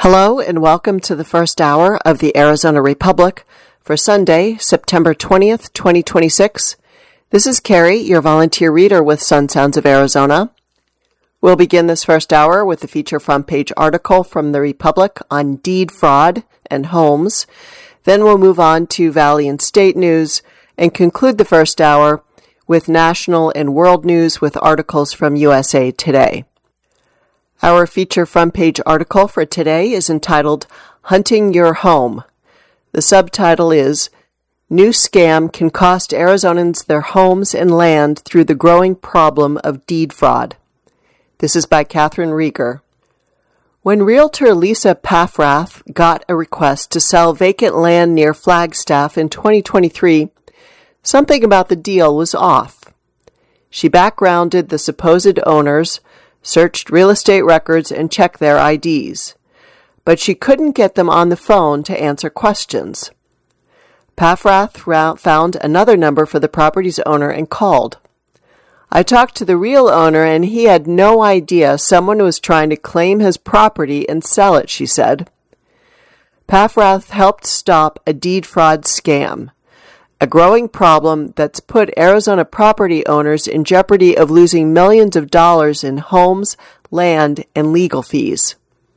Hello and welcome to the first hour of the Arizona Republic for Sunday, September 20th, 2026. This is Carrie, your volunteer reader with Sun Sounds of Arizona. We'll begin this first hour with a feature front page article from the Republic on deed fraud and homes. Then we'll move on to Valley and State news and conclude the first hour with national and world news with articles from USA Today. Our feature front page article for today is entitled Hunting Your Home. The subtitle is New Scam Can Cost Arizonans Their Homes and Land Through the Growing Problem of Deed Fraud. This is by Catherine Rieger. When realtor Lisa Paffrath got a request to sell vacant land near Flagstaff in 2023, something about the deal was off. She backgrounded the supposed owners, searched real estate records, and checked their IDs. But she couldn't get them on the phone to answer questions. Paffrath found another number for the property's owner and called. I talked to the real owner and he had no idea someone was trying to claim his property and sell it, she said. Paffrath helped stop a deed fraud scam, a growing problem that's put Arizona property owners in jeopardy of losing millions of dollars in homes, land, and legal fees.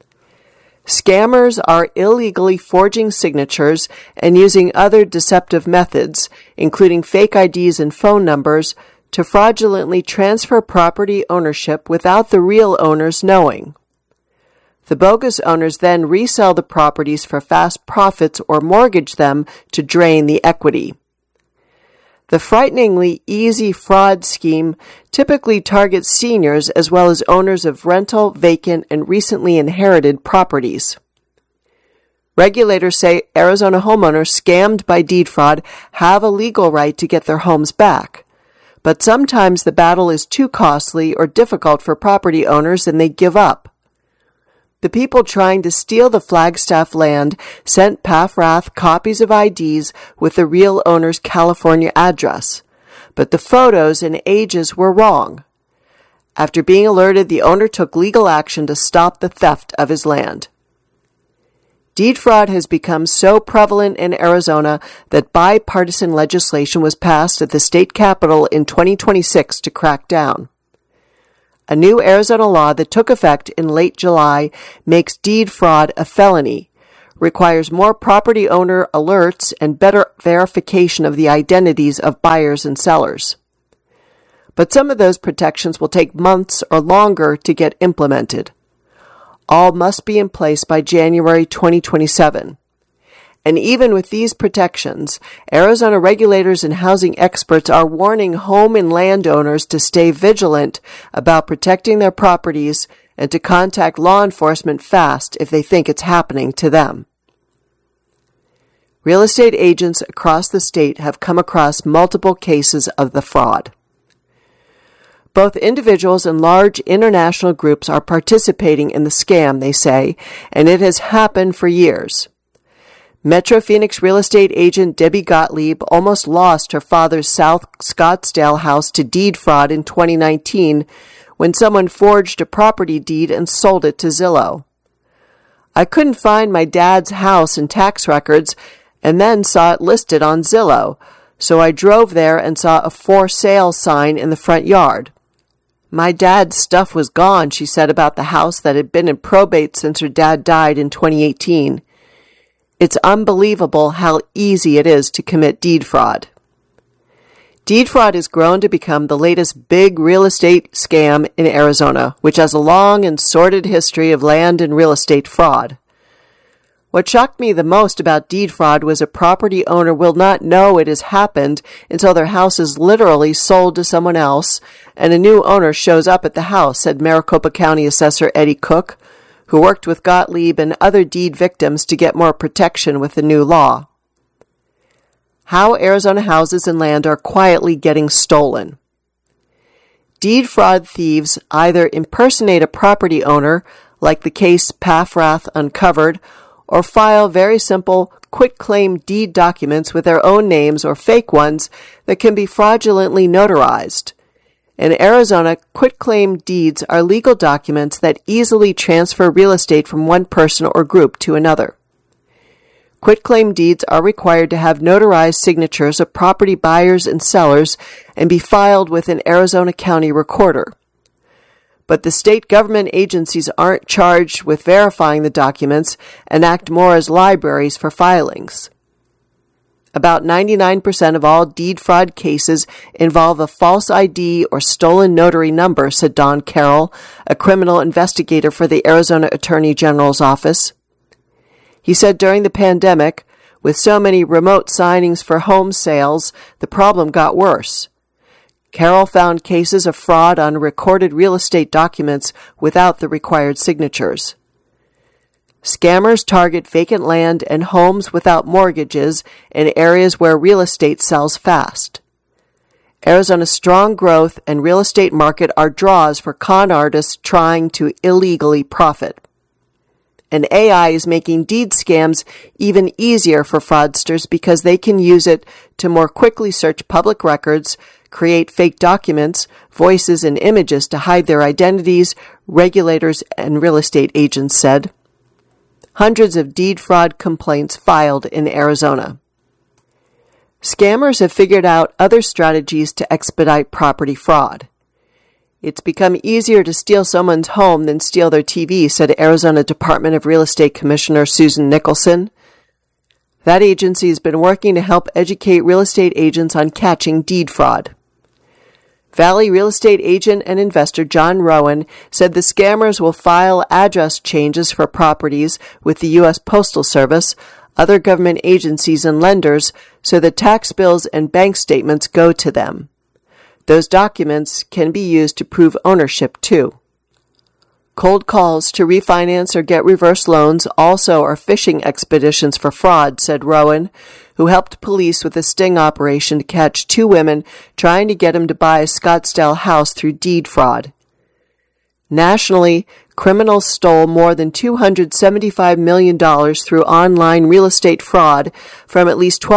Scammers are illegally forging signatures and using other deceptive methods, including fake IDs and phone numbers, to fraudulently transfer property ownership without the real owners knowing. The bogus owners then resell the properties for fast profits or mortgage them to drain the equity. The frighteningly easy fraud scheme typically targets seniors as well as owners of rental, vacant, and recently inherited properties. Regulators say Arizona homeowners scammed by deed fraud have a legal right to get their homes back. But sometimes the battle is too costly or difficult for property owners and they give up. The people trying to steal the Flagstaff land sent Paffrath copies of IDs with the real owner's California address, but the photos and ages were wrong. After being alerted, the owner took legal action to stop the theft of his land. Deed fraud has become so prevalent in Arizona that bipartisan legislation was passed at the state capitol in 2026 to crack down. A new Arizona law that took effect in late July makes deed fraud a felony, requires more property owner alerts, and better verification of the identities of buyers and sellers. But some of those protections will take months or longer to get implemented. All must be in place by January 2027. And even with these protections, Arizona regulators and housing experts are warning home and landowners to stay vigilant about protecting their properties and to contact law enforcement fast if they think it's happening to them. Real estate agents across the state have come across multiple cases of the fraud. Both individuals and large international groups are participating in the scam, they say, and it has happened for years. Metro Phoenix real estate agent Debbie Gottlieb almost lost her father's South Scottsdale house to deed fraud in 2019 when someone forged a property deed and sold it to Zillow. I couldn't find my dad's house in tax records and then saw it listed on Zillow, so I drove there and saw a for sale sign in the front yard. My dad's stuff was gone, she said about the house that had been in probate since her dad died in 2018. It's unbelievable how easy it is to commit deed fraud. Deed fraud has grown to become the latest big real estate scam in Arizona, which has a long and sordid history of land and real estate fraud. What shocked me the most about deed fraud was a property owner will not know it has happened until their house is literally sold to someone else and a new owner shows up at the house, said Maricopa County Assessor Eddie Cook, who worked with Gottlieb and other deed victims to get more protection with the new law. How Arizona houses and land are quietly getting stolen. Deed fraud thieves either impersonate a property owner, like the case Paffrath uncovered, or file very simple quitclaim deed documents with their own names or fake ones that can be fraudulently notarized. In Arizona, quitclaim deeds are legal documents that easily transfer real estate from one person or group to another. Quitclaim deeds are required to have notarized signatures of property buyers and sellers and be filed with an Arizona county recorder. But the state government agencies aren't charged with verifying the documents and act more as libraries for filings. About 99% of all deed fraud cases involve a false ID or stolen notary number, said Don Carroll, a criminal investigator for the Arizona Attorney General's office. He said during the pandemic, with so many remote signings for home sales, the problem got worse. Carroll found cases of fraud on recorded real estate documents without the required signatures. Scammers target vacant land and homes without mortgages in areas where real estate sells fast. Arizona's strong growth and real estate market are draws for con artists trying to illegally profit. And AI is making deed scams even easier for fraudsters because they can use it to more quickly search public records, create fake documents, voices, and images to hide their identities, regulators and real estate agents said. Hundreds of deed fraud complaints filed in Arizona. Scammers have figured out other strategies to expedite property fraud. It's become easier to steal someone's home than steal their TV, said Arizona Department of Real Estate Commissioner Susan Nicholson. That agency has been working to help educate real estate agents on catching deed fraud. Valley real estate agent and investor John Rowan said the scammers will file address changes for properties with the U.S. Postal Service, other government agencies, and lenders so that tax bills and bank statements go to them. Those documents can be used to prove ownership, too. Cold calls to refinance or get reverse loans also are phishing expeditions for fraud, said Rowan, who helped police with a sting operation to catch two women trying to get him to buy a Scottsdale house through deed fraud. Nationally, criminals stole more than $275 million through online real estate fraud from at least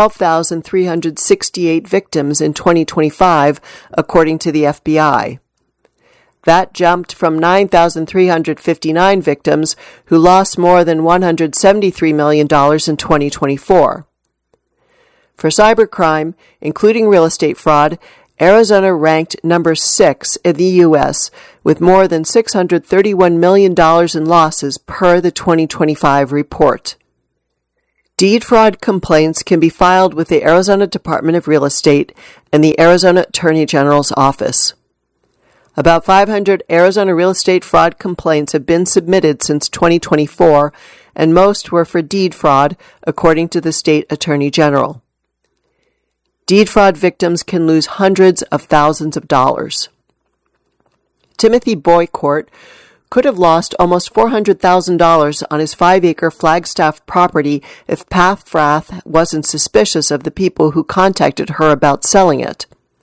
12,368 victims in 2025, according to the FBI. That jumped from 9,359 victims who lost more than $173 million in 2024. For cybercrime, including real estate fraud, Arizona ranked number 6 in the U.S. with more than $631 million in losses per the 2025 report. Deed fraud complaints can be filed with the Arizona Department of Real Estate and the Arizona Attorney General's office. About 500 Arizona real estate fraud complaints have been submitted since 2024, and most were for deed fraud, according to the state attorney general. Deed fraud victims can lose hundreds of thousands of dollars. Timothy Boycourt could have lost almost $400,000 on his 5-acre Flagstaff property if PAFRATH wasn't suspicious of the people who contacted her about selling it.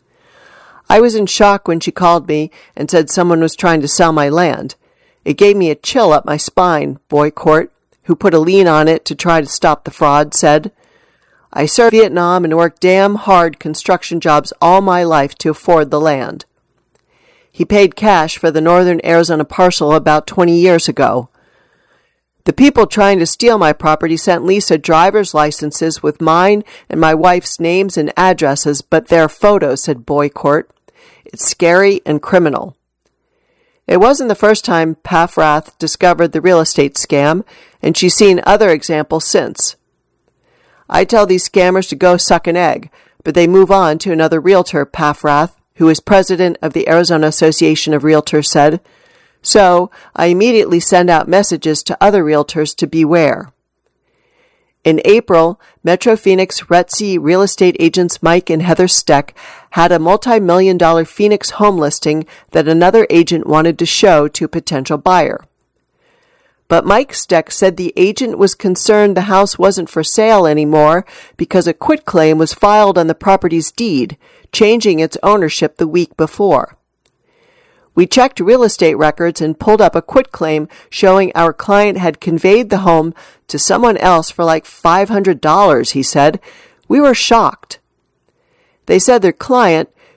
I was in shock when she called me and said someone was trying to sell my land. It gave me a chill up my spine, Boycourt, who put a lien on it to try to stop the fraud, said. I served Vietnam and worked damn hard construction jobs all my life to afford the land. He paid cash for the northern Arizona parcel about 20 years ago. The people trying to steal my property sent Lisa driver's licenses with mine and my wife's names and addresses, but their photos, said Boycourt. It's scary and criminal. It wasn't the first time PAFRATH discovered the real estate scam, and she's seen other examples since. I tell these scammers to go suck an egg, but they move on to another realtor, PAFRATH, who is president of the Arizona Association of Realtors, said. So I immediately send out messages to other realtors to beware. In April, Metro Phoenix RETC real estate agents Mike and Heather Steck had a multi-million-dollar Phoenix home listing that another agent wanted to show to a potential buyer. But Mike Steck said the agent was concerned the house wasn't for sale anymore because a quitclaim was filed on the property's deed, changing its ownership the week before. We checked real estate records and pulled up a quitclaim showing our client had conveyed the home to someone else for like $500, he said. We were shocked. They said their client,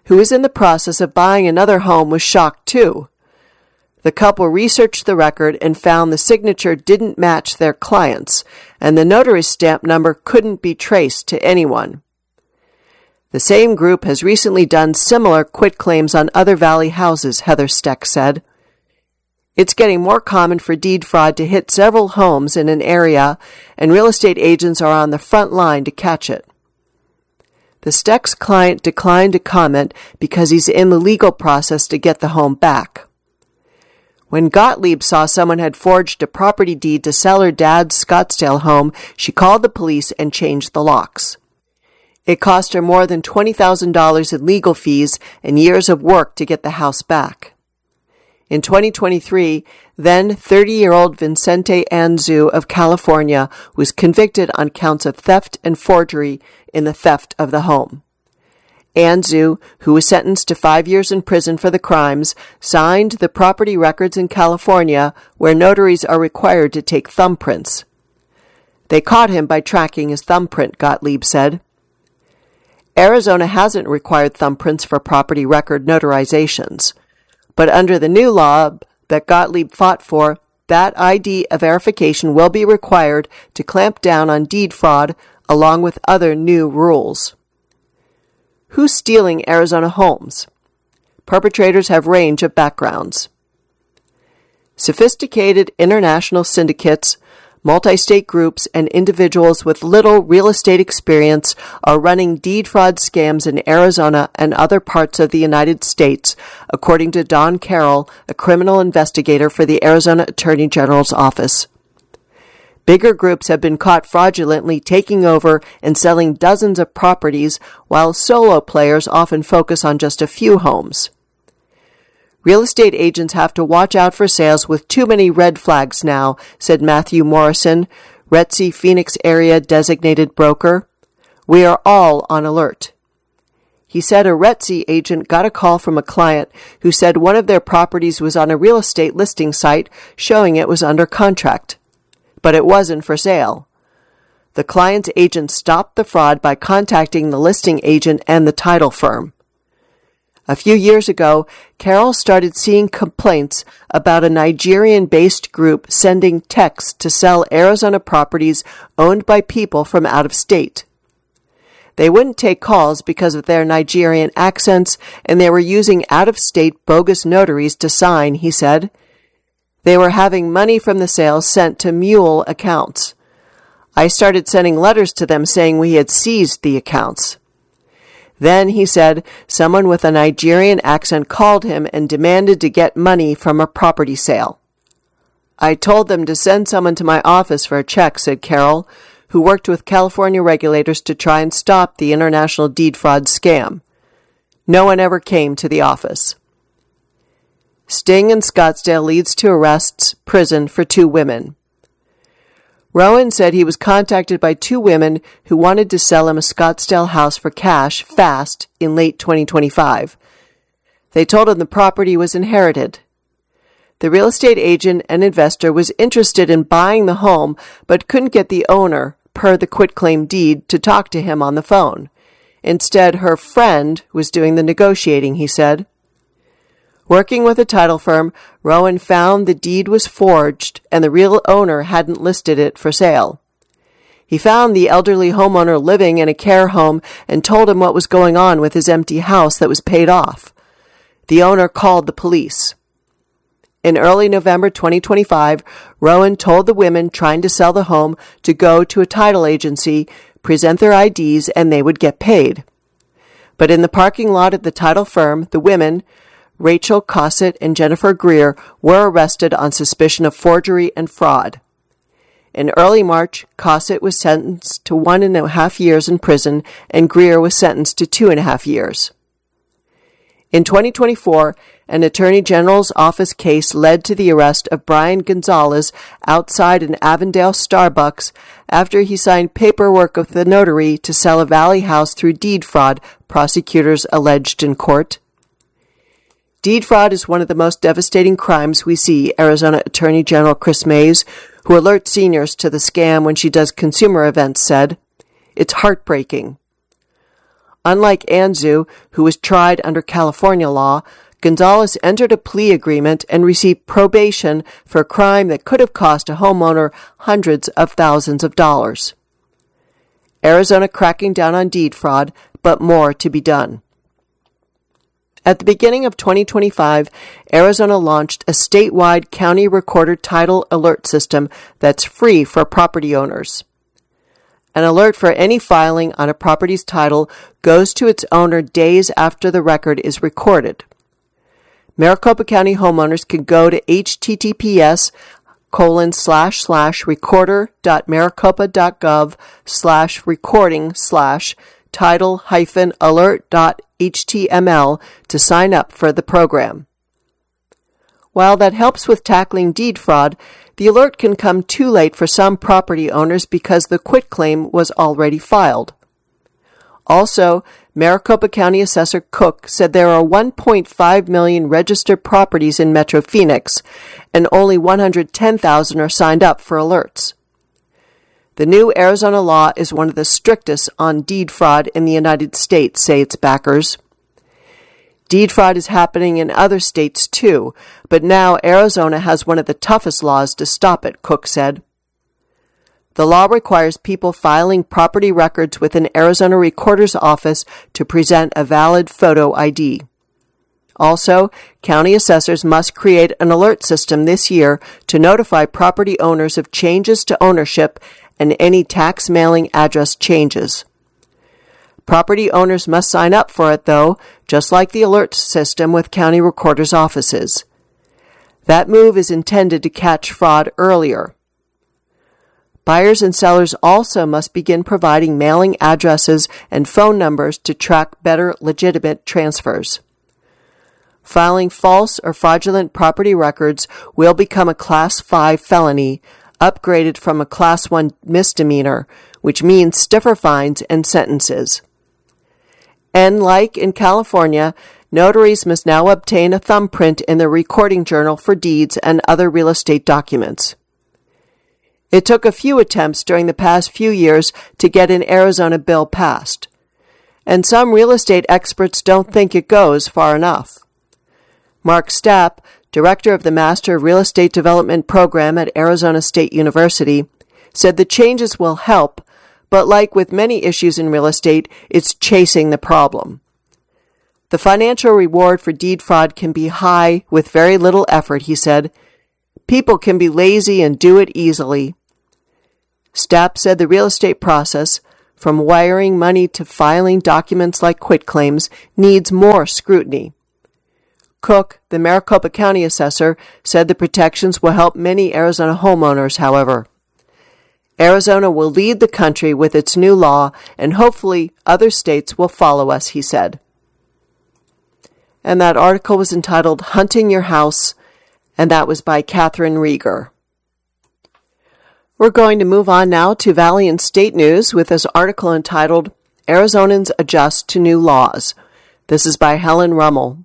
who was in the process of buying another home, was shocked too. The couple researched the record and found the signature didn't match their client's, and the notary's stamp number couldn't be traced to anyone. The same group has recently done similar quitclaims on other Valley houses, Heather Steck said. It's getting more common for deed fraud to hit several homes in an area, and real estate agents are on the front line to catch it. The Steck's client declined to comment because he's in the legal process to get the home back. When Gottlieb saw someone had forged a property deed to sell her dad's Scottsdale home, she called the police and changed the locks. It cost her more than $20,000 in legal fees and years of work to get the house back. In 2023, then 30-year-old Vincente Anzu of California was convicted on counts of theft and forgery in the theft of the home. Anzu, who was sentenced to 5 years in prison for the crimes, signed the property records in California, where notaries are required to take thumbprints. They caught him by tracking his thumbprint, Gottlieb said. Arizona hasn't required thumbprints for property record notarizations, but under the new law that Gottlieb fought for, that ID verification will be required to clamp down on deed fraud, along with other new rules. Who's stealing Arizona homes? Perpetrators have range of backgrounds. Sophisticated international syndicates, multi-state groups, and individuals with little real estate experience are running deed fraud scams in Arizona and other parts of the United States, according to Don Carroll, a criminal investigator for the Arizona Attorney General's office. Bigger groups have been caught fraudulently taking over and selling dozens of properties, while solo players often focus on just a few homes. Real estate agents have to watch out for sales with too many red flags now, said Matthew Morrison, RETSI Phoenix area designated broker. We are all on alert. He said a RETSI agent got a call from a client who said one of their properties was on a real estate listing site showing it was under contract, but it wasn't for sale. The client's agent stopped the fraud by contacting the listing agent and the title firm. A few years ago, Carroll started seeing complaints about a Nigerian-based group sending texts to sell Arizona properties owned by people from out of state. They wouldn't take calls because of their Nigerian accents, and they were using out-of-state bogus notaries to sign, he said. They were having money from the sales sent to mule accounts. I started sending letters to them saying we had seized the accounts. Then, he said, someone with a Nigerian accent called him and demanded to get money from a property sale. I told them to send someone to my office for a check, said Carroll, who worked with California regulators to try and stop the international deed fraud scam. No one ever came to the office. Sting in Scottsdale leads to arrests, prison for 2 women. Rowan said he was contacted by 2 women who wanted to sell him a Scottsdale house for cash fast in late 2025. They told him the property was inherited. The real estate agent and investor was interested in buying the home but couldn't get the owner, per the quitclaim deed, to talk to him on the phone. Instead, her friend was doing the negotiating, he said. Working with a title firm, Rowan found the deed was forged and the real owner hadn't listed it for sale. He found the elderly homeowner living in a care home and told him what was going on with his empty house that was paid off. The owner called the police. In early November 2025, Rowan told the women trying to sell the home to go to a title agency, present their IDs, and they would get paid. But in the parking lot at the title firm, the women, Rachel Cossett and Jennifer Greer, were arrested on suspicion of forgery and fraud. In early March, Cossett was sentenced to 1.5 years in prison, and Greer was sentenced to 2.5 years. In 2024, an Attorney General's office case led to the arrest of Brian Gonzalez outside an Avondale Starbucks after he signed paperwork with the notary to sell a Valley house through deed fraud, prosecutors alleged in court. Deed fraud is one of the most devastating crimes we see, Arizona Attorney General Chris Mays, who alerts seniors to the scam when she does consumer events, said. It's heartbreaking. Unlike Anzu, who was tried under California law, Gonzalez entered a plea agreement and received probation for a crime that could have cost a homeowner hundreds of thousands of dollars. Arizona cracking down on deed fraud, but more to be done. At the beginning of 2025, Arizona launched a statewide county recorder title alert system that's free for property owners. An alert for any filing on a property's title goes to its owner days after the record is recorded. Maricopa County homeowners can go to https://recorder.maricopa.gov/title-alert.html to sign up for the program. While that helps with tackling deed fraud, the alert can come too late for some property owners because the quitclaim was already filed. Also, Maricopa County Assessor Cook said there are 1.5 million registered properties in Metro Phoenix, and only 110,000 are signed up for alerts. The new Arizona law is one of the strictest on deed fraud in the United States, say its backers. Deed fraud is happening in other states too, but now Arizona has one of the toughest laws to stop it, Cook said. The law requires people filing property records with an Arizona recorder's office to present a valid photo ID. Also, county assessors must create an alert system this year to notify property owners of changes to ownership and any tax mailing address changes. Property owners must sign up for it, though, just like the alert system with county recorders' offices. That move is intended to catch fraud earlier. Buyers and sellers also must begin providing mailing addresses and phone numbers to track better legitimate transfers. Filing false or fraudulent property records will become a Class 5 felony, upgraded from a Class 1 misdemeanor, which means stiffer fines and sentences. And like in California, notaries must now obtain a thumbprint in the recording journal for deeds and other real estate documents. It took a few attempts during the past few years to get an Arizona bill passed, and some real estate experts don't think it goes far enough. Mark Stapp, director of the Master Real Estate Development Program at Arizona State University, said the changes will help, but like with many issues in real estate, it's chasing the problem. The financial reward for deed fraud can be high with very little effort, he said. People can be lazy and do it easily. Stapp said the real estate process, from wiring money to filing documents like quitclaims, needs more scrutiny. Cook, the Maricopa County assessor, said the protections will help many Arizona homeowners, however. Arizona will lead the country with its new law, and hopefully other states will follow us, he said. And that article was entitled Hunting Your House, and that was by Catherine Rieger. We're going to move on now to Valley and State News with this article entitled Arizonans Adjust to New Laws. This is by Helen Rummel.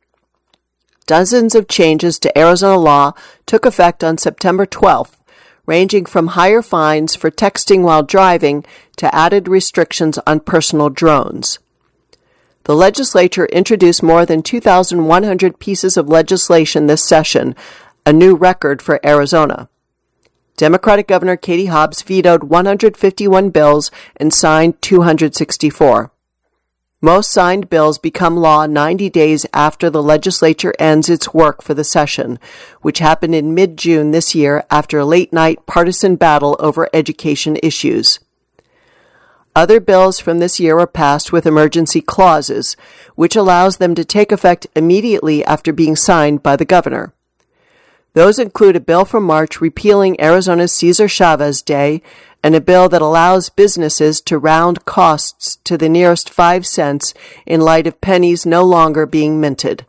Dozens of changes to Arizona law took effect on September 12th, ranging from higher fines for texting while driving to added restrictions on personal drones. The legislature introduced more than 2,100 pieces of legislation this session, a new record for Arizona. Democratic Governor Katie Hobbs vetoed 151 bills and signed 264. Most signed bills become law 90 days after the legislature ends its work for the session, which happened in mid-June this year after a late-night partisan battle over education issues. Other bills from this year were passed with emergency clauses, which allows them to take effect immediately after being signed by the governor. Those include a bill from March repealing Arizona's Cesar Chavez Day and a bill that allows businesses to round costs to the nearest 5 cents in light of pennies no longer being minted.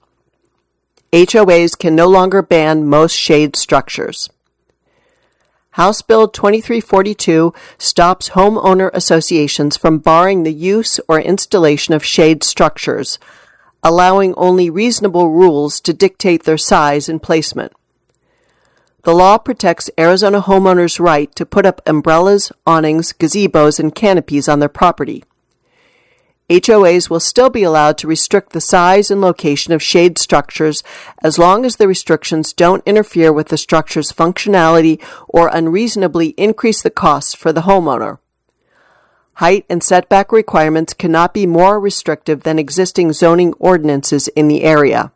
HOAs can no longer ban most shade structures. House Bill 2342 stops homeowner associations from barring the use or installation of shade structures, allowing only reasonable rules to dictate their size and placement. The law protects Arizona homeowners' right to put up umbrellas, awnings, gazebos, and canopies on their property. HOAs will still be allowed to restrict the size and location of shade structures as long as the restrictions don't interfere with the structure's functionality or unreasonably increase the costs for the homeowner. Height and setback requirements cannot be more restrictive than existing zoning ordinances in the area.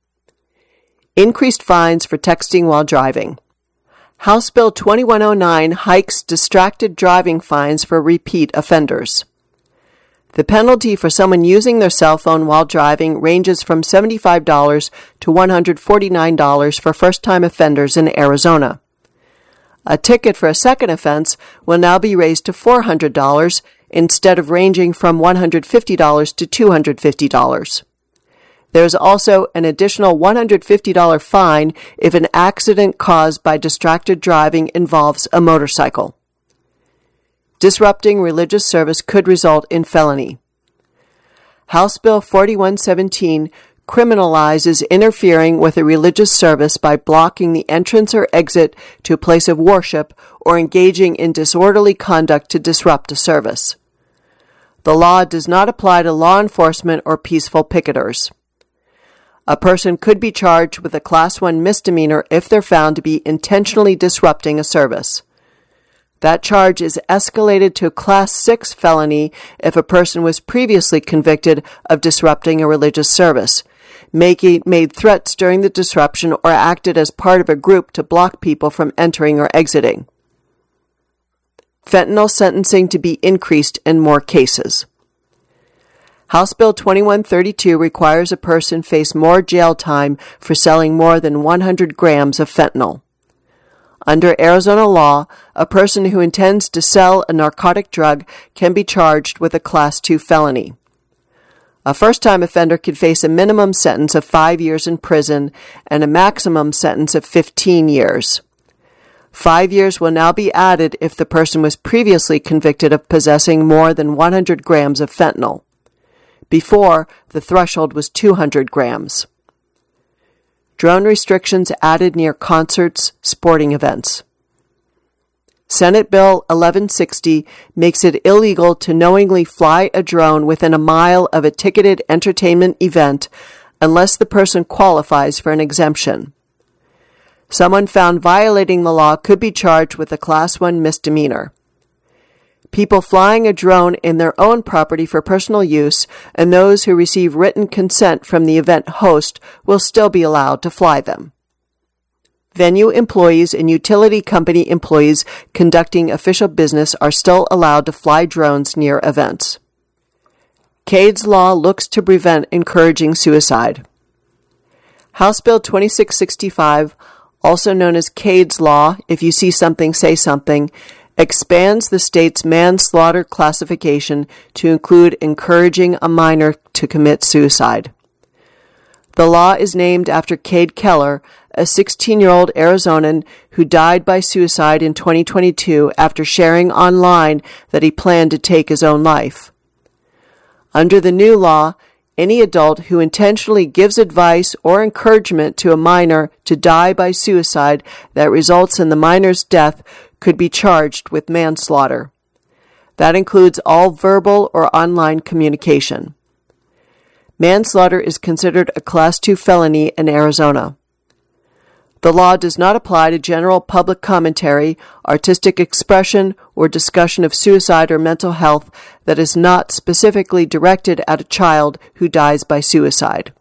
Increased fines for texting while driving. House Bill 2109 hikes distracted driving fines for repeat offenders. The penalty for someone using their cell phone while driving ranges from $75 to $149 for first-time offenders in Arizona. A ticket for a second offense will now be raised to $400 instead of ranging from $150 to $250. There is also an additional $150 fine if an accident caused by distracted driving involves a motorcycle. Disrupting religious service could result in felony. House Bill 4117 criminalizes interfering with a religious service by blocking the entrance or exit to a place of worship or engaging in disorderly conduct to disrupt a service. The law does not apply to law enforcement or peaceful picketers. A person could be charged with a Class 1 misdemeanor if they're found to be intentionally disrupting a service. That charge is escalated to a Class 6 felony if a person was previously convicted of disrupting a religious service, made threats during the disruption, or acted as part of a group to block people from entering or exiting. Fentanyl sentencing to be increased in more cases. House Bill 2132 requires a person face more jail time for selling more than 100 grams of fentanyl. Under Arizona law, a person who intends to sell a narcotic drug can be charged with a Class 2 felony. A first-time offender could face a minimum sentence of 5 years in prison and a maximum sentence of 15 years. 5 years will now be added if the person was previously convicted of possessing more than 100 grams of fentanyl. Before, the threshold was 200 grams. Drone restrictions added near concerts, sporting events. Senate Bill 1160 makes it illegal to knowingly fly a drone within a mile of a ticketed entertainment event unless the person qualifies for an exemption. Someone found violating the law could be charged with a Class 1 misdemeanor. People flying a drone in their own property for personal use and those who receive written consent from the event host will still be allowed to fly them. Venue employees and utility company employees conducting official business are still allowed to fly drones near events. Cade's law looks to prevent encouraging suicide. House Bill 2665, also known as Cade's law, if you see something, say something, expands the state's manslaughter classification to include encouraging a minor to commit suicide. The law is named after Cade Keller, a 16-year-old Arizonan who died by suicide in 2022 after sharing online that he planned to take his own life. Under the new law, any adult who intentionally gives advice or encouragement to a minor to die by suicide that results in the minor's death could be charged with manslaughter. That includes all verbal or online communication. Manslaughter is considered a Class 2 felony in Arizona. The law does not apply to general public commentary, artistic expression, or discussion of suicide or mental health that is not specifically directed at a child who dies by suicide.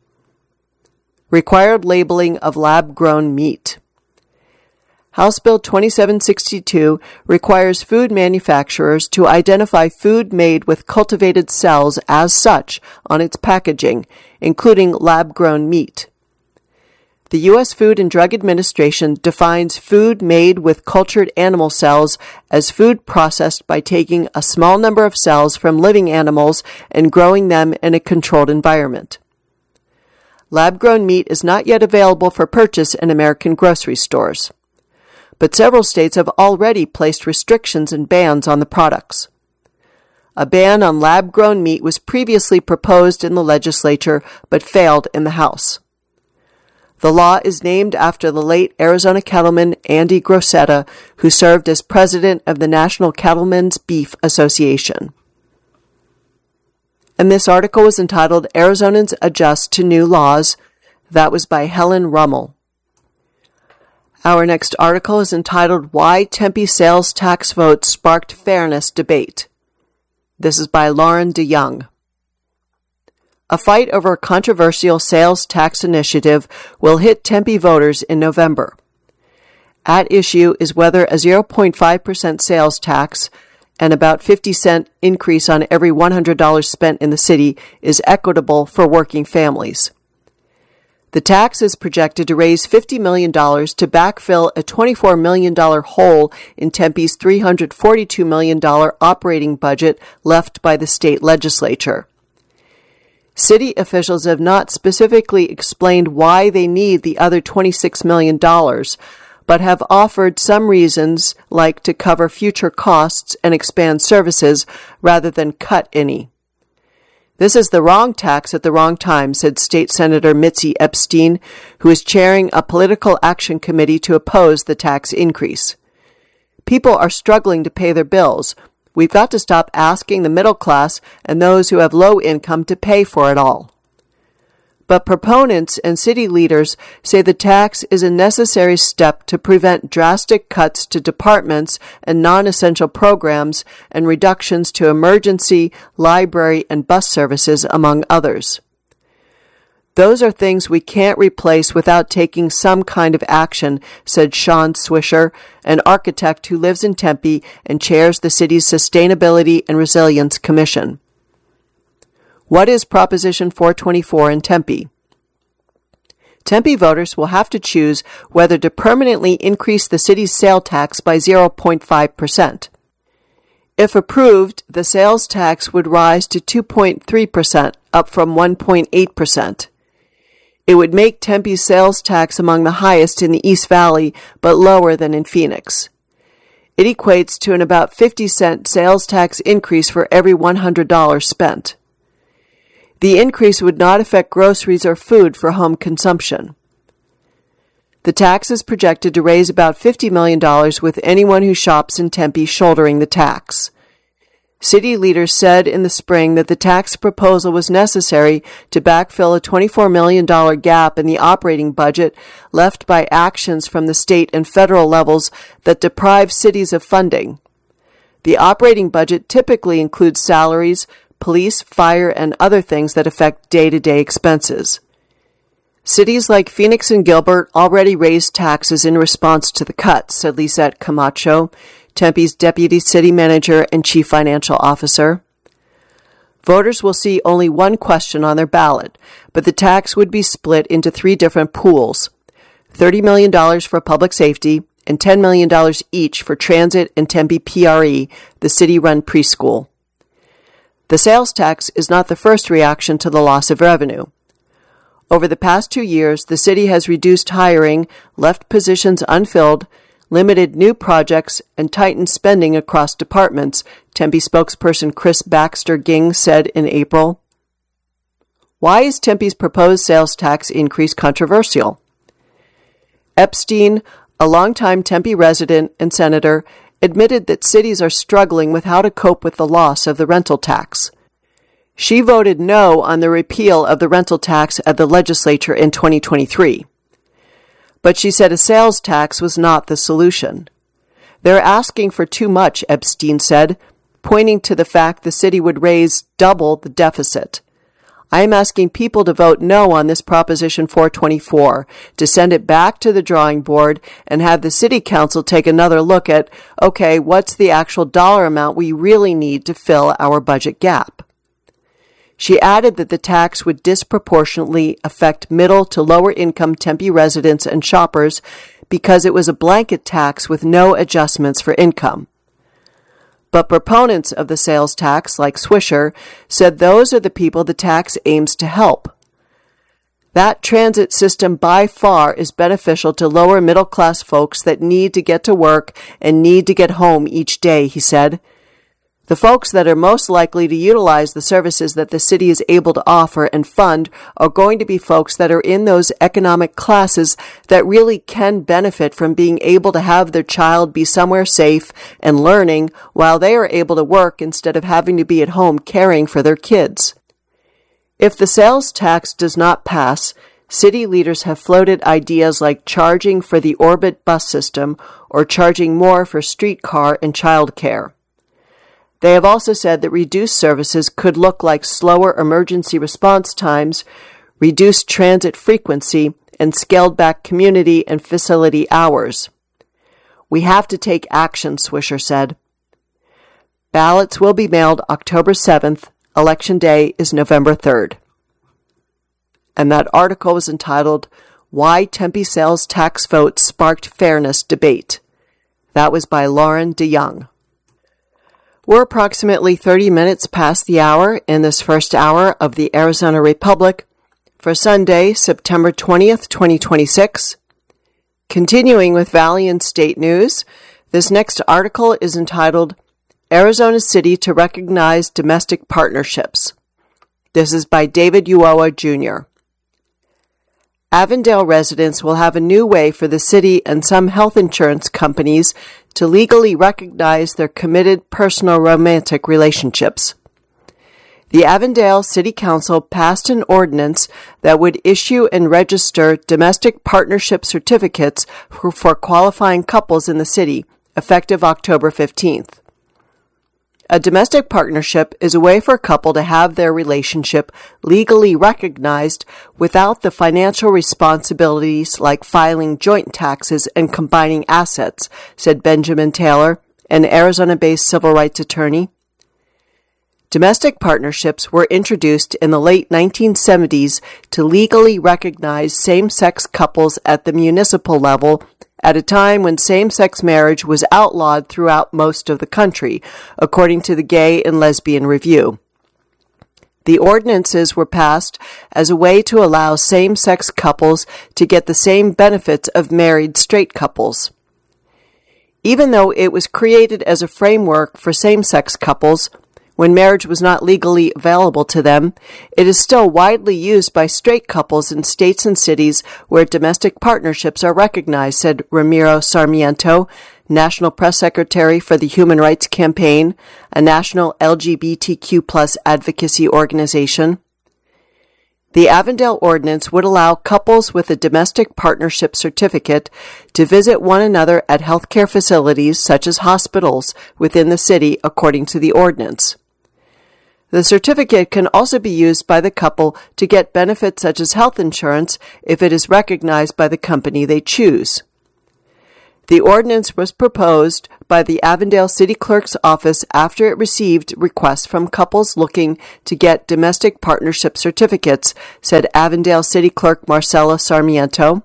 Required labeling of lab-grown meat. House Bill 2762 requires food manufacturers to identify food made with cultivated cells as such on its packaging, including lab-grown meat. The U.S. Food and Drug Administration defines food made with cultured animal cells as food processed by taking a small number of cells from living animals and growing them in a controlled environment. Lab-grown meat is not yet available for purchase in American grocery stores, but several states have already placed restrictions and bans on the products. A ban on lab-grown meat was previously proposed in the legislature but failed in the House. The law is named after the late Arizona cattleman Andy Grosetta, who served as president of the National Cattlemen's Beef Association. And this article was entitled Arizonans Adjust to New Laws. That was by Helen Rummel. Our next article is entitled Why Tempe Sales Tax Vote Sparked Fairness Debate. This is by Lauren DeYoung. A fight over a controversial sales tax initiative will hit Tempe voters in November. At issue is whether a 0.5% sales tax and about 50-cent increase on every $100 spent in the city is equitable for working families. The tax is projected to raise $50 million to backfill a $24 million hole in Tempe's $342 million operating budget left by the state legislature. City officials have not specifically explained why they need the other $26 million, but have offered some reasons, like to cover future costs and expand services rather than cut any. This is the wrong tax at the wrong time, said State Senator Mitzi Epstein, who is chairing a political action committee to oppose the tax increase. People are struggling to pay their bills. We've got to stop asking the middle class and those who have low income to pay for it all. But proponents and city leaders say the tax is a necessary step to prevent drastic cuts to departments and non-essential programs and reductions to emergency, library, and bus services, among others. Those are things we can't replace without taking some kind of action, said Sean Swisher, an architect who lives in Tempe and chairs the city's Sustainability and Resilience Commission. What is Proposition 424 in Tempe? Tempe voters will have to choose whether to permanently increase the city's sale tax by 0.5%. If approved, the sales tax would rise to 2.3%, up from 1.8%. It would make Tempe's sales tax among the highest in the East Valley, but lower than in Phoenix. It equates to an about 50-cent sales tax increase for every $100 spent. The increase would not affect groceries or food for home consumption. The tax is projected to raise about $50 million with anyone who shops in Tempe shouldering the tax. City leaders said in the spring that the tax proposal was necessary to backfill a $24 million gap in the operating budget left by actions from the state and federal levels that deprive cities of funding. The operating budget typically includes salaries, police, fire, and other things that affect day-to-day expenses. Cities like Phoenix and Gilbert already raised taxes in response to the cuts, said Lisette Camacho, Tempe's deputy city manager and chief financial officer. Voters will see only one question on their ballot, but the tax would be split into 3 different pools: $30 million for public safety and $10 million each for transit and Tempe PRE, the city-run preschool. The sales tax is not the first reaction to the loss of revenue. Over the past 2 years, the city has reduced hiring, left positions unfilled, limited new projects, and tightened spending across departments, Tempe spokesperson Chris Baxter Ging said in April. Why is Tempe's proposed sales tax increase controversial? Epstein, a longtime Tempe resident and senator, admitted that cities are struggling with how to cope with the loss of the rental tax. She voted no on the repeal of the rental tax at the legislature in 2023. But she said a sales tax was not the solution. They're asking for too much, Epstein said, pointing to the fact the city would raise double the deficit. I am asking people to vote no on this Proposition 424, to send it back to the drawing board and have the city council take another look at, okay, what's the actual dollar amount we really need to fill our budget gap? She added that the tax would disproportionately affect middle to lower income Tempe residents and shoppers because it was a blanket tax with no adjustments for income. But proponents of the sales tax, like Swisher, said those are the people the tax aims to help. That transit system by far is beneficial to lower middle-class folks that need to get to work and need to get home each day, he said. The folks that are most likely to utilize the services that the city is able to offer and fund are going to be folks that are in those economic classes that really can benefit from being able to have their child be somewhere safe and learning while they are able to work instead of having to be at home caring for their kids. If the sales tax does not pass, city leaders have floated ideas like charging for the Orbit bus system or charging more for streetcar and childcare. They have also said that reduced services could look like slower emergency response times, reduced transit frequency, and scaled-back community and facility hours. We have to take action, Swisher said. Ballots will be mailed October 7th. Election Day is November 3rd. And that article was entitled, Why Tempe Sales Tax Vote Sparked Fairness Debate. That was by Lauren DeYoung. We're approximately 30 minutes past the hour in this first hour of the Arizona Republic for Sunday, September 20th, 2026. Continuing with Valley and State News, this next article is entitled, Arizona City to Recognize Domestic Partnerships. This is by David Uoa, Jr. Avondale residents will have a new way for the city and some health insurance companies to legally recognize their committed personal romantic relationships. The Avondale City Council passed an ordinance that would issue and register domestic partnership certificates for qualifying couples in the city, effective October 15th. A domestic partnership is a way for a couple to have their relationship legally recognized without the financial responsibilities like filing joint taxes and combining assets, said Benjamin Taylor, an Arizona-based civil rights attorney. Domestic partnerships were introduced in the late 1970s to legally recognize same-sex couples at the municipal level at a time when same-sex marriage was outlawed throughout most of the country, according to the Gay and Lesbian Review. The ordinances were passed as a way to allow same-sex couples to get the same benefits of married straight couples. Even though it was created as a framework for same-sex couples, when marriage was not legally available to them, it is still widely used by straight couples in states and cities where domestic partnerships are recognized, said Ramiro Sarmiento, National Press Secretary for the Human Rights Campaign, a national LGBTQ+ advocacy organization. The Avondale Ordinance would allow couples with a domestic partnership certificate to visit one another at healthcare facilities such as hospitals within the city, according to the ordinance. The certificate can also be used by the couple to get benefits such as health insurance if it is recognized by the company they choose. The ordinance was proposed by the Avondale City Clerk's office after it received requests from couples looking to get domestic partnership certificates, said Avondale City Clerk Marcela Sarmiento.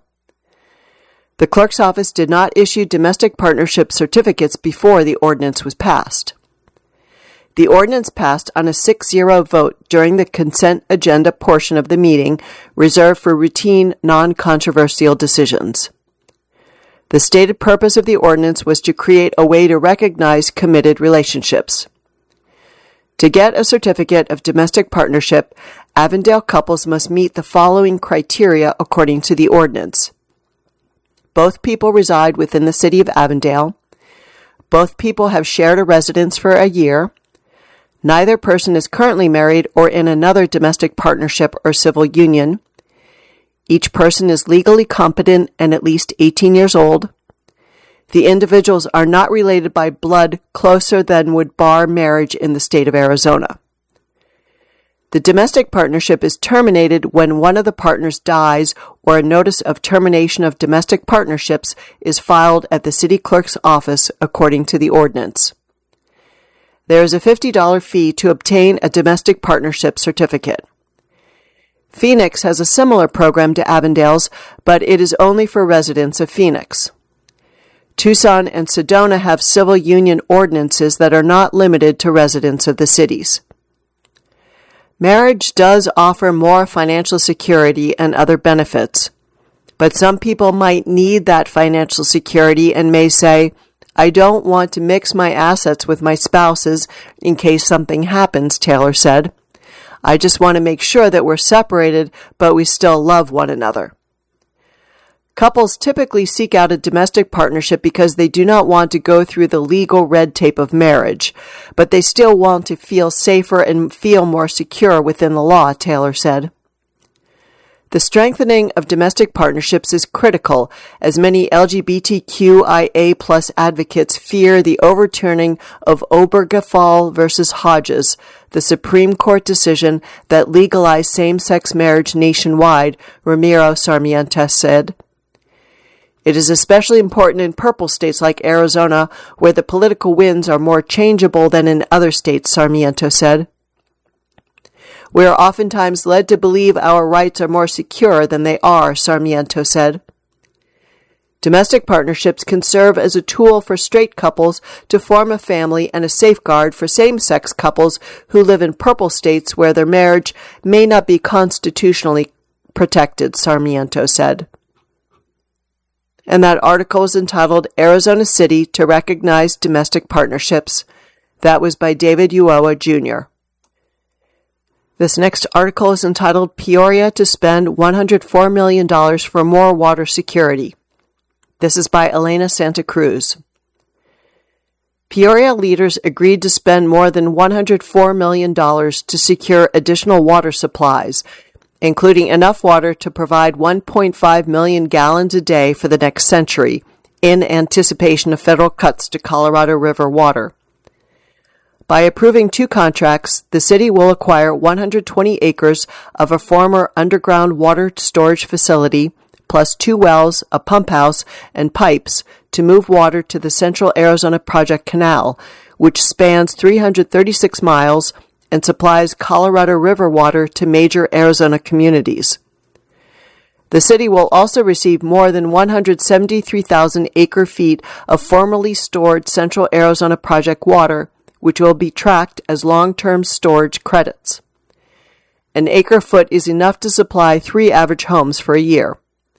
The clerk's office did not issue domestic partnership certificates before the ordinance was passed. The ordinance passed on a 6-0 vote during the consent agenda portion of the meeting, reserved for routine, non-controversial decisions. The stated purpose of the ordinance was to create a way to recognize committed relationships. To get a certificate of domestic partnership, Avondale couples must meet the following criteria according to the ordinance. Both people reside within the city of Avondale. Both people have shared a residence for a year. Neither person is currently married or in another domestic partnership or civil union. Each person is legally competent and at least 18 years old. The individuals are not related by blood closer than would bar marriage in the state of Arizona. The domestic partnership is terminated when one of the partners dies or a notice of termination of domestic partnerships is filed at the city clerk's office, according to the ordinance. There is a $50 fee to obtain a domestic partnership certificate. Phoenix has a similar program to Avondale's, but it is only for residents of Phoenix. Tucson and Sedona have civil union ordinances that are not limited to residents of the cities. Marriage does offer more financial security and other benefits, but some people might need that financial security and may say, I don't want to mix my assets with my spouse's in case something happens, Taylor said. I just want to make sure that we're separated, but we still love one another. Couples typically seek out a domestic partnership because they do not want to go through the legal red tape of marriage, but they still want to feel safer and feel more secure within the law, Taylor said. The strengthening of domestic partnerships is critical, as many LGBTQIA+ advocates fear the overturning of Obergefell versus Hodges, the Supreme Court decision that legalized same-sex marriage nationwide, Ramiro Sarmiento said. It is especially important in purple states like Arizona, where the political winds are more changeable than in other states, Sarmiento said. We are oftentimes led to believe our rights are more secure than they are, Sarmiento said. Domestic partnerships can serve as a tool for straight couples to form a family and a safeguard for same-sex couples who live in purple states where their marriage may not be constitutionally protected, Sarmiento said. And that article is entitled Arizona City to Recognize Domestic Partnerships. That was by David Uoa, Jr. This next article is entitled Peoria to Spend $104 million for More Water Security. This is by Elena Santa Cruz. Peoria leaders agreed to spend more than $104 million to secure additional water supplies, including enough water to provide 1.5 million gallons a day for the next century, in anticipation of federal cuts to Colorado River water. By approving 2 contracts, the city will acquire 120 acres of a former underground water storage facility, plus 2 wells, a pump house, and pipes to move water to the Central Arizona Project Canal, which spans 336 miles and supplies Colorado River water to major Arizona communities. The city will also receive more than 173,000 acre-feet of formerly stored Central Arizona Project water, which will be tracked as long-term storage credits. An acre-foot is enough to supply 3 average homes for a year.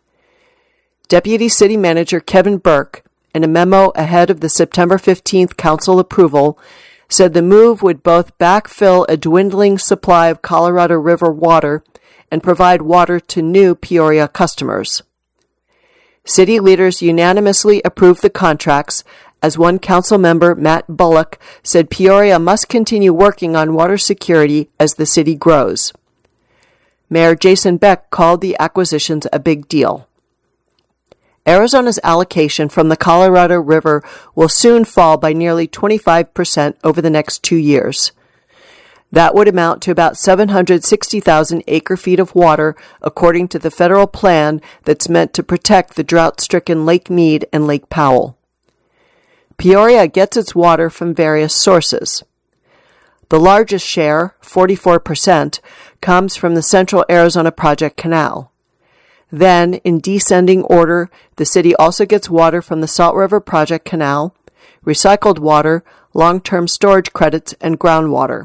Deputy City Manager Kevin Burke, in a memo ahead of the September 15th council approval, said the move would both backfill a dwindling supply of Colorado River water and provide water to new Peoria customers. City leaders unanimously approved the contracts, as one council member, Matt Bullock, said Peoria must continue working on water security as the city grows. Mayor Jason Beck called the acquisitions a big deal. Arizona's allocation from the Colorado River will soon fall by nearly 25% over the next 2 years. That would amount to about 760,000 acre-feet of water, according to the federal plan that's meant to protect the drought-stricken Lake Mead and Lake Powell. Peoria gets its water from various sources. The largest share, 44%, comes from the Central Arizona Project Canal. Then, in descending order, the city also gets water from the Salt River Project Canal, recycled water, long-term storage credits, and groundwater.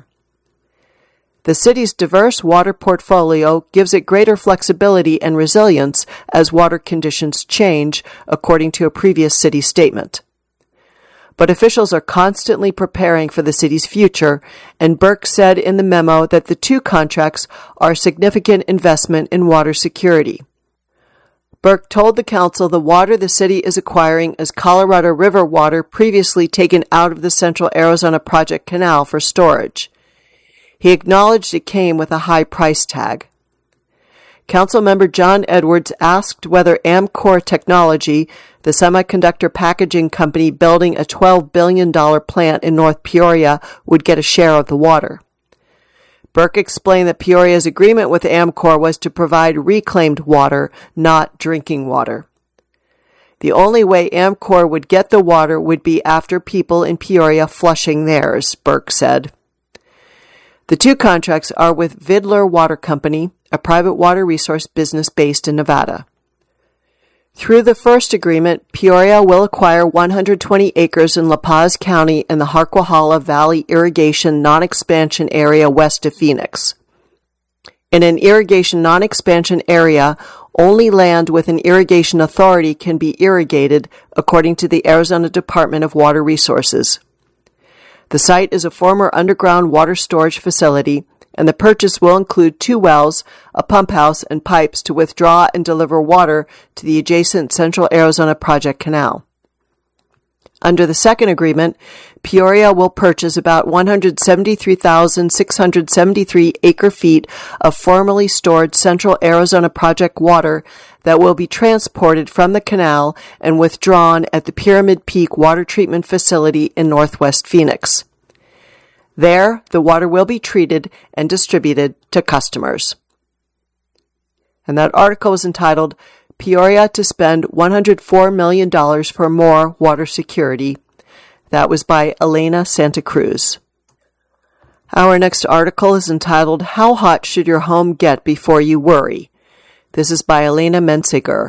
The city's diverse water portfolio gives it greater flexibility and resilience as water conditions change, according to a previous city statement. But officials are constantly preparing for the city's future, and Burke said in the memo that the 2 contracts are a significant investment in water security. Burke told the council the water the city is acquiring is Colorado River water previously taken out of the Central Arizona Project Canal for storage. He acknowledged it came with a high price tag. Councilmember John Edwards asked whether Amcor Technology, the semiconductor packaging company building a $12 billion plant in North Peoria, would get a share of the water. Burke explained that Peoria's agreement with Amcor was to provide reclaimed water, not drinking water. The only way Amcor would get the water would be after people in Peoria flushing theirs, Burke said. The 2 contracts are with Vidler Water Company, a private water resource business based in Nevada. Through the first agreement, Peoria will acquire 120 acres in La Paz County in the Harquahala Valley Irrigation Non-Expansion Area west of Phoenix. In an irrigation non-expansion area, only land with an irrigation authority can be irrigated, according to the Arizona Department of Water Resources. The site is a former underground water storage facility, and the purchase will include 2 wells, a pump house, and pipes to withdraw and deliver water to the adjacent Central Arizona Project Canal. Under the second agreement, Peoria will purchase about 173,673 acre-feet of formerly stored Central Arizona Project water that will be transported from the canal and withdrawn at the Pyramid Peak Water Treatment Facility in northwest Phoenix. There, the water will be treated and distributed to customers. And that article is entitled, Peoria to spend $104 million for more water security. That was by Elena Santa Cruz. Our next article is entitled, How Hot Should Your Home Get Before You Worry? This is by Elena Mensiger.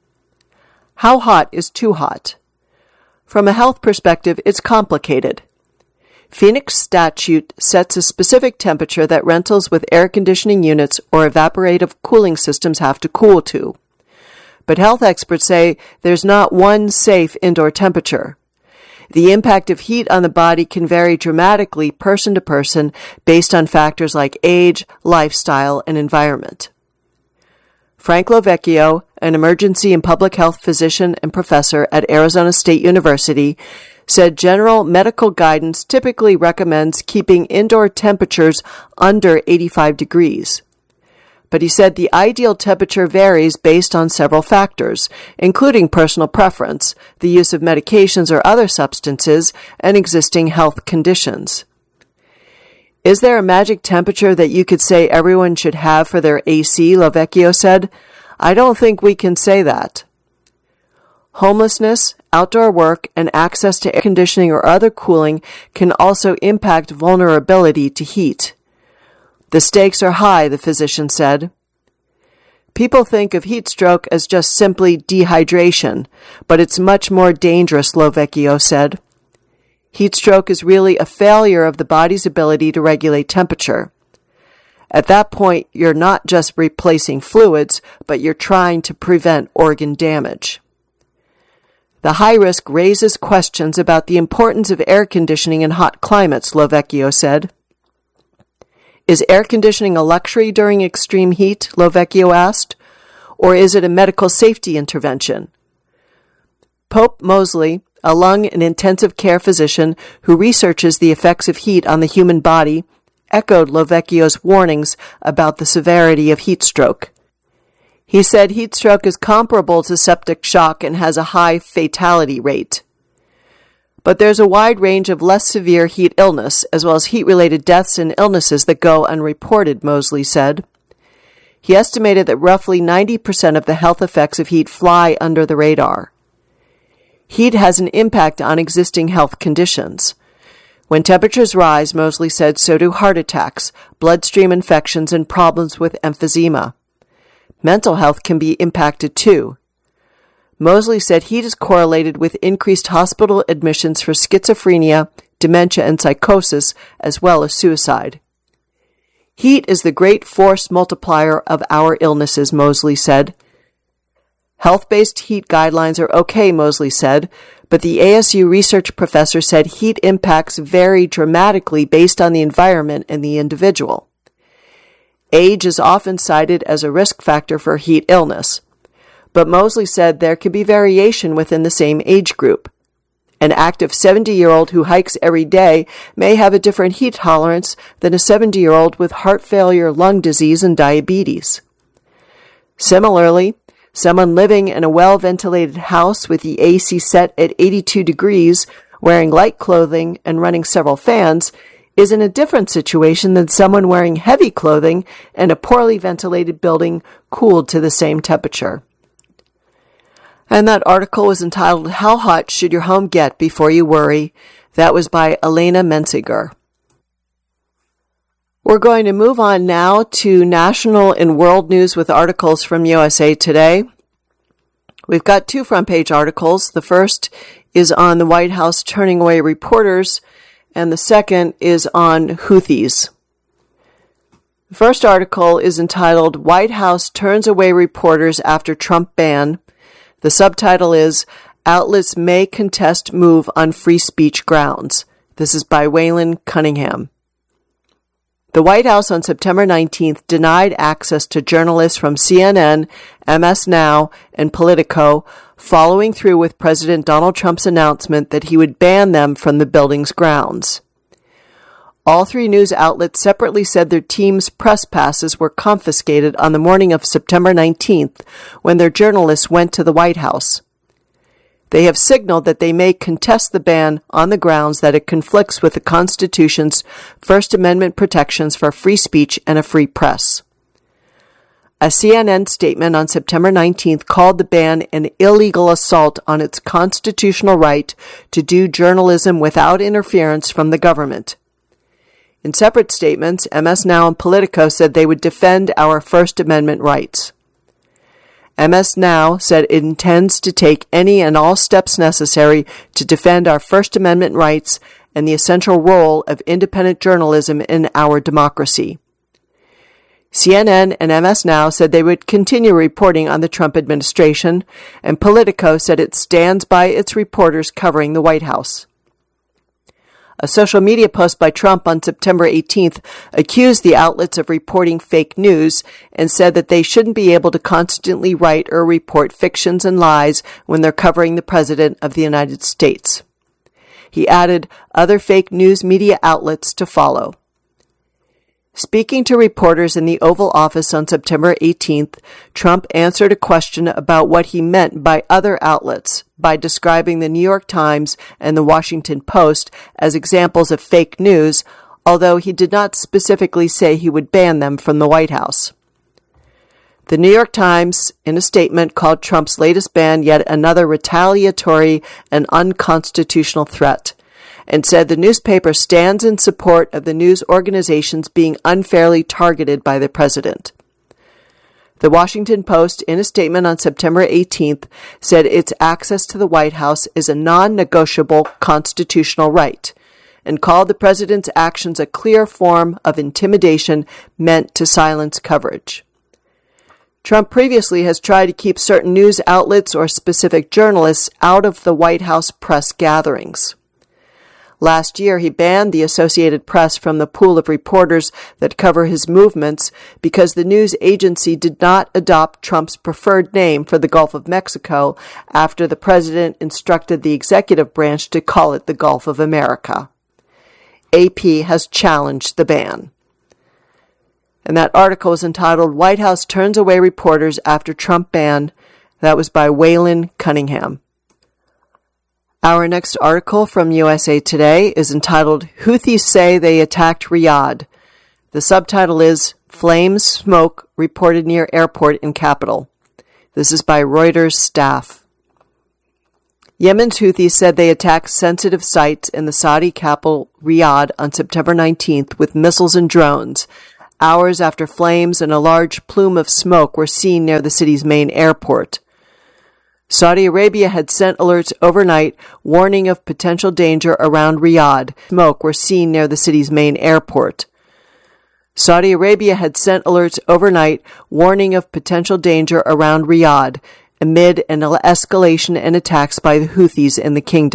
How hot is too hot? From a health perspective, it's complicated. Phoenix statute sets a specific temperature that rentals with air conditioning units or evaporative cooling systems have to cool to. But health experts say there's not one safe indoor temperature. The impact of heat on the body can vary dramatically person to person based on factors like age, lifestyle, and environment. Frank Lovecchio, an emergency and public health physician and professor at Arizona State University, said general medical guidance typically recommends keeping indoor temperatures under 85 degrees. But he said the ideal temperature varies based on several factors, including personal preference, the use of medications or other substances, and existing health conditions. Is there a magic temperature that you could say everyone should have for their AC, Lovecchio said? I don't think we can say that. Homelessness, outdoor work, and access to air conditioning or other cooling can also impact vulnerability to heat. The stakes are high, the physician said. People think of heat stroke as just simply dehydration, but it's much more dangerous, Lovecchio said. Heat stroke is really a failure of the body's ability to regulate temperature. At that point, you're not just replacing fluids, but you're trying to prevent organ damage. The high risk raises questions about the importance of air conditioning in hot climates, Lovecchio said. Is air conditioning a luxury during extreme heat, Lovecchio asked, or is it a medical safety intervention? Pope Mosley, a lung and intensive care physician who researches the effects of heat on the human body, echoed Lovecchio's warnings about the severity of heat stroke. He said heat stroke is comparable to septic shock and has a high fatality rate. But there's a wide range of less severe heat illness, as well as heat-related deaths and illnesses that go unreported, Mosley said. He estimated that roughly 90% of the health effects of heat fly under the radar. Heat has an impact on existing health conditions. When temperatures rise, Mosley said, so do heart attacks, bloodstream infections, and problems with emphysema. Mental health can be impacted too. Mosley said heat is correlated with increased hospital admissions for schizophrenia, dementia, and psychosis, as well as suicide. Heat is the great force multiplier of our illnesses, Mosley said. Health-based heat guidelines are okay, Mosley said, but the ASU research professor said heat impacts vary dramatically based on the environment and the individual. Age is often cited as a risk factor for heat illness. But Mosley said there could be variation within the same age group. An active 70-year-old who hikes every day may have a different heat tolerance than a 70-year-old with heart failure, lung disease, and diabetes. Similarly, someone living in a well-ventilated house with the AC set at 82 degrees, wearing light clothing and running several fans, is in a different situation than someone wearing heavy clothing and a poorly ventilated building cooled to the same temperature. And that article was entitled, How Hot Should Your Home Get Before You Worry? That was by Elena Mensiger. We're going to move on now to national and world news with articles from USA Today. We've got 2 front-page articles. The first is on the White House turning away reporters, and the second is on Houthis. The first article is entitled, White House Turns Away Reporters After Trump Ban. The subtitle is, Outlets May Contest Move on Free Speech Grounds. This is by Waylon Cunningham. The White House on September 19th denied access to journalists from CNN, MS Now, and Politico, following through with President Donald Trump's announcement that he would ban them from the building's grounds. All three news outlets separately said their team's press passes were confiscated on the morning of September 19th when their journalists went to the White House. They have signaled that they may contest the ban on the grounds that it conflicts with the Constitution's First Amendment protections for free speech and a free press. A CNN statement on September 19th called the ban an illegal assault on its constitutional right to do journalism without interference from the government. In separate statements, MS Now and Politico said they would defend our First Amendment rights. MS Now said it intends to take any and all steps necessary to defend our First Amendment rights and the essential role of independent journalism in our democracy. CNN and MS Now said they would continue reporting on the Trump administration, and Politico said it stands by its reporters covering the White House. A social media post by Trump on September 18th accused the outlets of reporting fake news and said that they shouldn't be able to constantly write or report fictions and lies when they're covering the President of the United States. He added other fake news media outlets to follow. Speaking to reporters in the Oval Office on September 18th, Trump answered a question about what he meant by other outlets by describing the New York Times and the Washington Post as examples of fake news, although he did not specifically say he would ban them from the White House. The New York Times, in a statement, called Trump's latest ban yet another retaliatory and unconstitutional threat, and said the newspaper stands in support of the news organizations being unfairly targeted by the president. The Washington Post, in a statement on September 18th, said its access to the White House is a non-negotiable constitutional right, and called the president's actions a clear form of intimidation meant to silence coverage. Trump previously has tried to keep certain news outlets or specific journalists out of the White House press gatherings. Last year, he banned the Associated Press from the pool of reporters that cover his movements because the news agency did not adopt Trump's preferred name for the Gulf of Mexico after the president instructed the executive branch to call it the Gulf of America. AP has challenged the ban. And that article was entitled, White House Turns Away Reporters After Trump Ban. That was by Waylon Cunningham. Our next article from USA Today is entitled, Houthis Say They Attacked Riyadh. The subtitle is, Flames, Smoke Reported Near Airport in Capital. This is by Reuters staff. Yemen's Houthis said they attacked sensitive sites in the Saudi capital Riyadh on September 19th with missiles and drones, hours after flames and a large plume of smoke were seen near the city's main airport. Saudi Arabia had sent alerts overnight warning of potential danger around Riyadh. Smoke were seen near the city's main airport. Saudi Arabia had sent alerts overnight warning of potential danger around Riyadh amid an escalation in attacks by the Houthis in the kingdom.